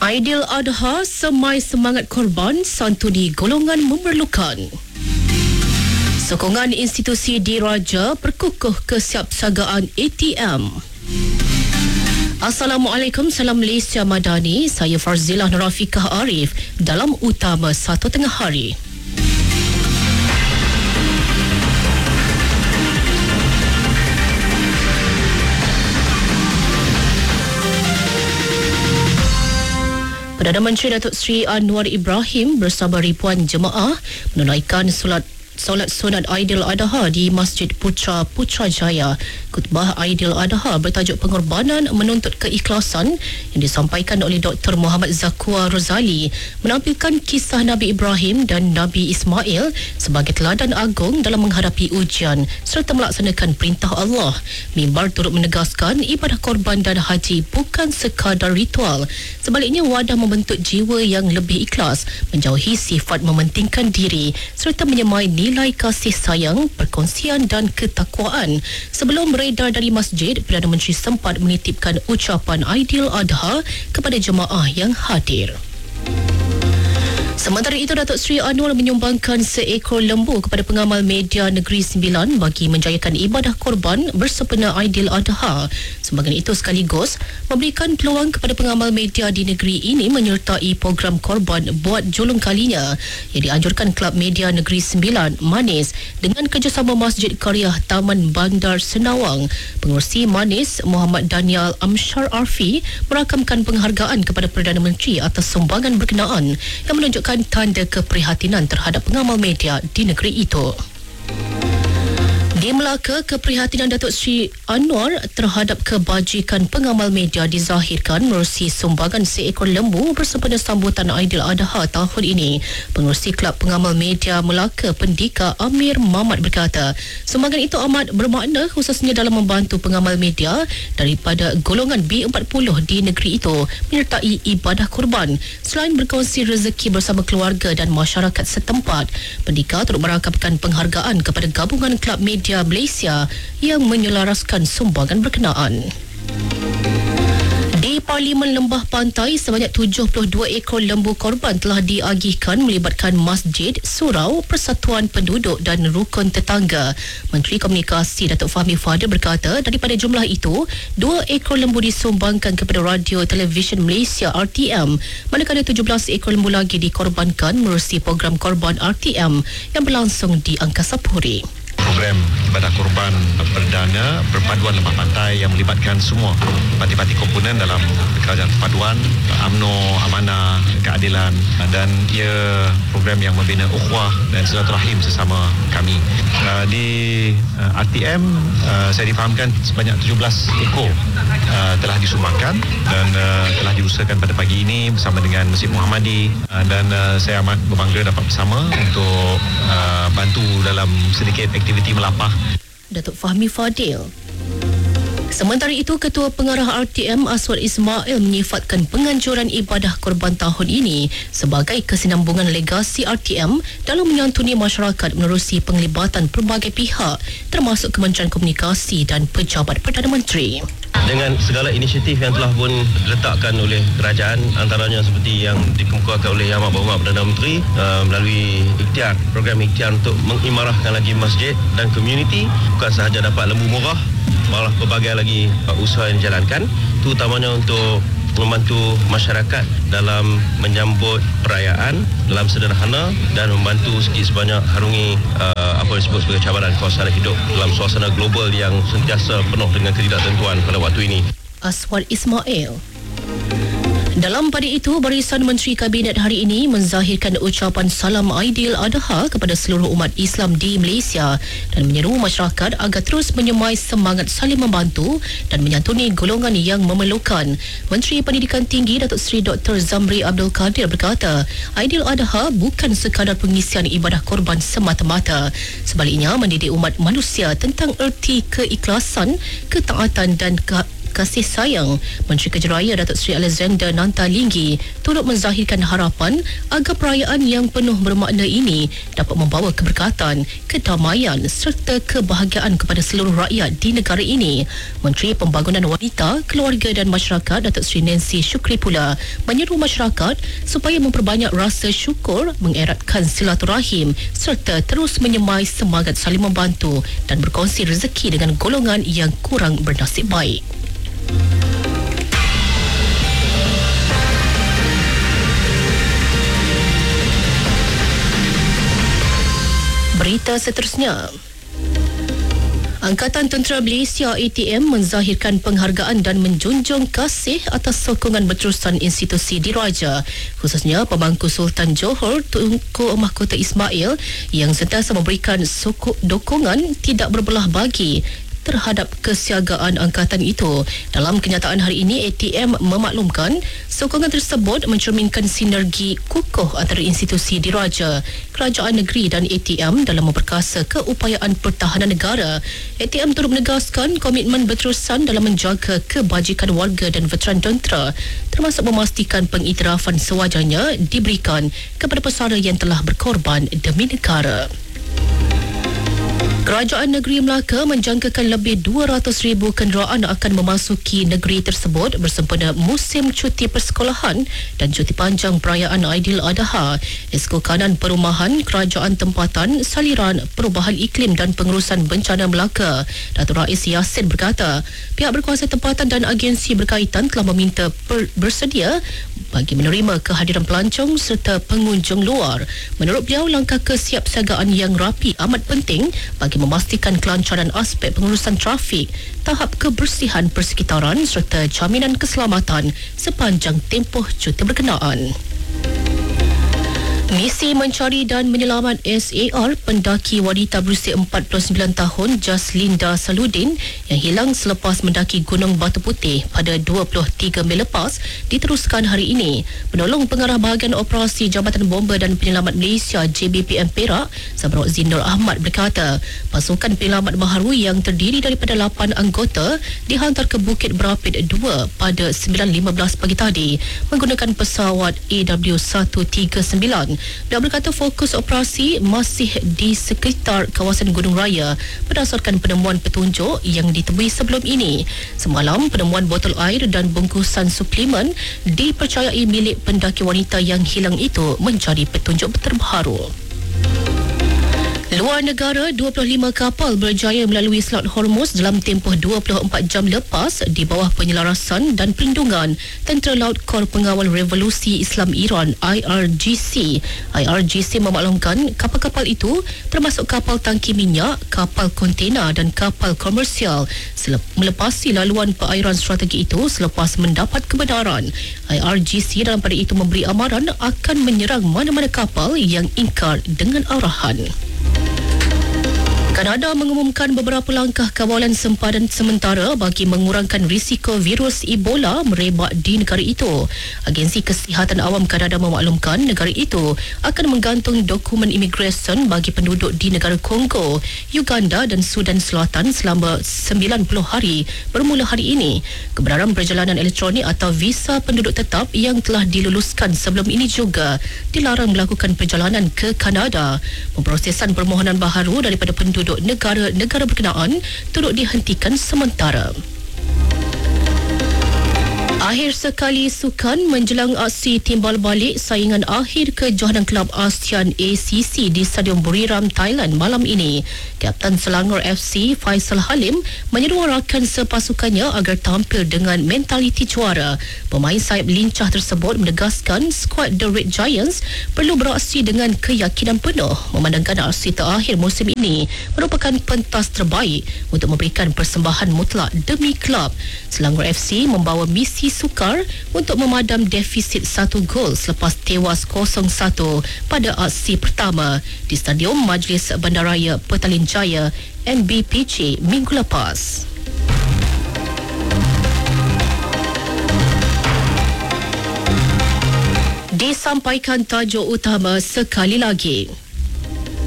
Aidil Adha semai semangat korban santuni golongan memerlukan. Sokongan institusi diraja perkukuh kesiapsiagaan ATM. Assalamualaikum, salam Malaysia Madani. Saya Farzilah Nurafikah Arif dalam Utama 1 Tengah Hari. Perdana Menteri Datuk Seri Anwar Ibrahim bersama ribuan jemaah menunaikan solat sunat Aidil Adha di Masjid Putrajaya. Khutbah Aidil Adha bertajuk pengorbanan menuntut keikhlasan yang disampaikan oleh Dr. Muhammad Zakwa Rozali menampilkan kisah Nabi Ibrahim dan Nabi Ismail sebagai teladan agung dalam menghadapi ujian serta melaksanakan perintah Allah. Mimbar turut menegaskan ibadah korban dan haji bukan sekadar ritual. Sebaliknya, wadah membentuk jiwa yang lebih ikhlas, menjauhi sifat mementingkan diri serta menyemai nilai kasih sayang, perkongsian dan ketakwaan. Sebelum beredar dari masjid, Perdana Menteri sempat menitipkan ucapan Aidil Adha kepada jemaah yang hadir. Sementara itu, Datuk Seri Anwar menyumbangkan seekor lembu kepada pengamal media Negeri Sembilan bagi menjayakan ibadah korban bersempena Aidil Adha. Sebahagian itu sekaligus memberikan peluang kepada pengamal media di negeri ini menyertai program korban buat julung kalinya yang dianjurkan Kelab Media Negeri Sembilan, Manis, dengan kerjasama Masjid Karya Taman Bandar Senawang. Pengerusi Manis, Muhammad Daniel Amshar Arfi, merakamkan penghargaan kepada Perdana Menteri atas sumbangan berkenaan yang menunjukkan tanda keprihatinan terhadap pengamal media di negeri itu. Di Melaka, keprihatinan Datuk Seri Anwar terhadap kebajikan pengamal media dizahirkan menerusi sumbangan seekor lembu bersempena sambutan Aidil Adha tahun ini. Pengerusi Kelab Pengamal Media Melaka, Pendika Amir Mamat berkata, sumbangan itu amat bermakna khususnya dalam membantu pengamal media daripada golongan B40 di negeri itu menyertai ibadah korban. Selain berkongsi rezeki bersama keluarga dan masyarakat setempat, Pendika turut merangkamkan penghargaan kepada Gabungan Kelab Media Malaysia yang menyelaraskan sumbangan berkenaan. Di Parlimen Lembah Pantai, sebanyak 72 ekor lembu korban telah diagihkan melibatkan masjid, surau, persatuan penduduk dan rukun tetangga. Menteri Komunikasi Datuk Fahmi Fadil berkata, daripada jumlah itu, 2 ekor lembu disumbangkan kepada Radio Televisyen Malaysia RTM, manakala 17 ekor lembu lagi dikorbankan menerusi program korban RTM yang berlangsung di Angkasa Puri. Program ibadah korban perdana perpaduan Lembah Pantai yang melibatkan semua parti-parti komponen dalam kerajaan perpaduan, UMNO, amanah, keadilan, dan ia program yang membina ukhuwah dan silaturahim sesama kami. Di RTM, saya difahamkan sebanyak 17 ekor telah disumbangkan dan telah diusahakan pada pagi ini bersama dengan Masjid Muhammadi, dan saya amat berbangga dapat bersama untuk bantu dalam sedikit aktiviti melapah. Datuk Fahmi Fadil. Sementara itu, Ketua Pengarah RTM Aswad Ismail menyifatkan penganjuran ibadah korban tahun ini sebagai kesinambungan legasi RTM dalam menyantuni masyarakat menerusi penglibatan pelbagai pihak termasuk Kementerian Komunikasi dan Pejabat Perdana Menteri. Dengan segala inisiatif yang telah pun diletakkan oleh kerajaan, antaranya seperti yang dikemukakan oleh Yang Amat Berhormat Perdana Menteri melalui ikhtiar, program ikhtiar untuk mengimarahkan lagi masjid dan komuniti, bukan sahaja dapat lembu murah, malah pelbagai lagi usaha yang dijalankan, terutamanya untuk membantu masyarakat dalam menyambut perayaan dalam sederhana dan membantu sedikit sebanyak harungi apa yang disebut sebagai cabaran kos-sara hidup dalam suasana global yang sentiasa penuh dengan ketidaktentuan pada waktu ini. Aswad Ismail. Dalam pada itu, Barisan Menteri Kabinet hari ini menzahirkan ucapan salam Aidil Adha kepada seluruh umat Islam di Malaysia dan menyeru masyarakat agar terus menyemai semangat saling membantu dan menyantuni golongan yang memerlukan. Menteri Pendidikan Tinggi Datuk Seri Dr. Zamri Abdul Kadir berkata, Aidil Adha bukan sekadar pengisian ibadah korban semata-mata. Sebaliknya, mendidik umat manusia tentang erti keikhlasan, ketaatan dan kasih sayang, Menteri Kejaraya Datuk Seri Alexander Nantalinggi turut menzahirkan harapan agar perayaan yang penuh bermakna ini dapat membawa keberkatan, kedamaian serta kebahagiaan kepada seluruh rakyat di negara ini. Menteri Pembangunan Wanita, Keluarga dan Masyarakat Datuk Seri Nancy Shukri pula menyeru masyarakat supaya memperbanyak rasa syukur, mengeratkan silaturahim serta terus menyemai semangat saling membantu dan berkongsi rezeki dengan golongan yang kurang bernasib baik. Berita seterusnya. Angkatan Tentera Malaysia ATM menzahirkan penghargaan dan menjunjung kasih atas sokongan berterusan institusi diraja, khususnya Pemangku Sultan Johor Tunku Mahkota Ismail yang sentiasa memberikan dukungan tidak berbelah bagi terhadap kesiagaan angkatan itu. Dalam kenyataan hari ini, ATM memaklumkan sokongan tersebut mencerminkan sinergi kukuh antara institusi diraja, kerajaan negeri dan ATM dalam memperkasa keupayaan pertahanan negara. ATM turut menegaskan komitmen berterusan dalam menjaga kebajikan warga dan veteran tentera, termasuk memastikan pengiktirafan sewajarnya diberikan kepada pesara yang telah berkorban demi negara. Kerajaan Negeri Melaka menjangkakan lebih 200,000 kenderaan akan memasuki negeri tersebut bersempena musim cuti persekolahan dan cuti panjang perayaan Aidiladha. Esko Kanan Perumahan Kerajaan Tempatan, Saliran, Perubahan Iklim dan Pengurusan Bencana Melaka, Datuk Rais Yassin berkata, pihak berkuasa tempatan dan agensi berkaitan telah meminta bersedia bagi menerima kehadiran pelancong serta pengunjung luar. Menurut beliau, langkah kesiapsiagaan yang rapi amat penting bagi memastikan kelancaran aspek pengurusan trafik, tahap kebersihan persekitaran serta jaminan keselamatan sepanjang tempoh cuti berkenaan. Misi mencari dan menyelamat SAR pendaki wanita berusia 49 tahun Jaslinda Saludin yang hilang selepas mendaki Gunung Batu Putih pada 23 Mei lepas diteruskan hari ini. Penolong Pengarah Bahagian Operasi Jabatan Bomba dan Penyelamat Malaysia JBPM Perak, Sabrok Zinur Ahmad berkata, pasukan penyelamat baharu yang terdiri daripada 8 anggota dihantar ke Bukit Berapit 2 pada 9.15 pagi tadi menggunakan pesawat AW139. Dia berkata fokus operasi masih di sekitar kawasan Gunung Raya berdasarkan penemuan petunjuk yang ditemui sebelum ini. Semalam, penemuan botol air dan bungkusan suplemen dipercayai milik pendaki wanita yang hilang itu menjadi petunjuk terbaru. Luar negara, 25 kapal berjaya melalui Selat Hormuz dalam tempoh 24 jam lepas di bawah penyelarasan dan perlindungan Tentera Laut Kor Pengawal Revolusi Islam Iran IRGC. IRGC memaklumkan kapal-kapal itu termasuk kapal tangki minyak, kapal kontena dan kapal komersial melepasi laluan perairan strategi itu selepas mendapat kebenaran. IRGC dalam pada itu memberi amaran akan menyerang mana-mana kapal yang ingkar dengan arahan. Kanada mengumumkan beberapa langkah kawalan sempadan sementara bagi mengurangkan risiko virus Ebola merebak di negara itu. Agensi Kesihatan Awam Kanada memaklumkan negara itu akan menggantung dokumen imigresen bagi penduduk di negara Kongo, Uganda dan Sudan Selatan selama 90 hari bermula hari ini. Kebenaran perjalanan elektronik atau visa penduduk tetap yang telah diluluskan sebelum ini juga dilarang melakukan perjalanan ke Kanada. Pemprosesan permohonan baharu daripada penduduk negara-negara berkenaan turut dihentikan sementara. Akhir sekali sukan menjelang aksi timbal balik saingan akhir kejohanan Kelab ASEAN ACC di Stadium Buriram, Thailand malam ini. Kapten Selangor FC Faisal Halim menyeru rakan sepasukannya agar tampil dengan mentaliti juara. Pemain sayap lincah tersebut menegaskan skuad The Red Giants perlu beraksi dengan keyakinan penuh memandangkan aksi terakhir musim ini merupakan pentas terbaik untuk memberikan persembahan mutlak demi kelab. Selangor FC membawa misi sukar untuk memadam defisit 1 gol selepas tewas 0-1 pada aksi pertama di Stadium Majlis Bandaraya Petaling Jaya MBPJ minggu lepas. Disampaikan tajuk utama sekali lagi.